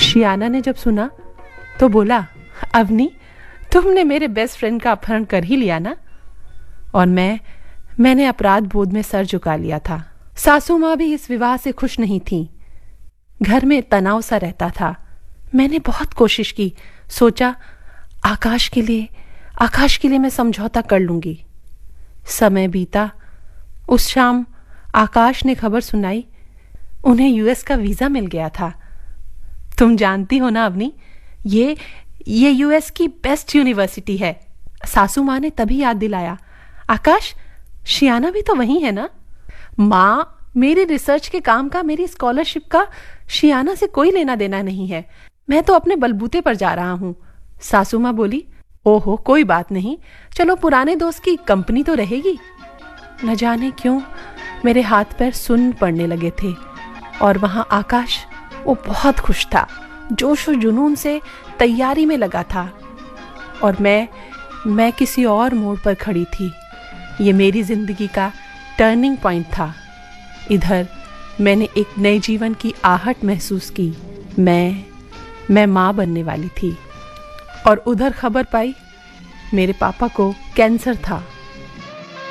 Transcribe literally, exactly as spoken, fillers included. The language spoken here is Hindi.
शियाना ने जब सुना तो बोला, अवनी, तुमने मेरे बेस्ट फ्रेंड का अपहरण कर ही लिया ना। और मैं मैंने अपराध बोध में सर झुका लिया था। सासू माँ भी इस विवाह से खुश नहीं थी। घर में तनाव सा रहता था। मैंने बहुत कोशिश की, सोचा आकाश के लिए आकाश के लिए मैं समझौता कर लूंगी। समय बीता। उस शाम आकाश ने खबर सुनाई, उन्हें यूएस का वीजा मिल गया था। तुम जानती हो ना अवनी, ये ये यूएस की बेस्ट यूनिवर्सिटी है। सासू माँ ने तभी याद दिलाया, आकाश, शियाना भी तो वही है ना। माँ, मेरी रिसर्च के काम का, मेरी स्कॉलरशिप का शियाना से कोई लेना देना नहीं है। मैं तो अपने बलबूते पर जा रहा हूँ। सासू माँ बोली, ओहो, कोई बात नहीं, चलो पुराने दोस्त की कंपनी तो रहेगी। न जाने क्यों मेरे हाथ पैर सुन्न पड़ने लगे थे। और वहां आकाश, वो बहुत खुश था, जोश और जुनून से तैयारी में लगा था। और मैं मैं किसी और मोड़ पर खड़ी थी। ये मेरी जिंदगी का टर्निंग पॉइंट था। इधर मैंने एक नए जीवन की आहट महसूस की। मैं मैं माँ बनने वाली थी। और उधर खबर पाई, मेरे पापा को कैंसर था।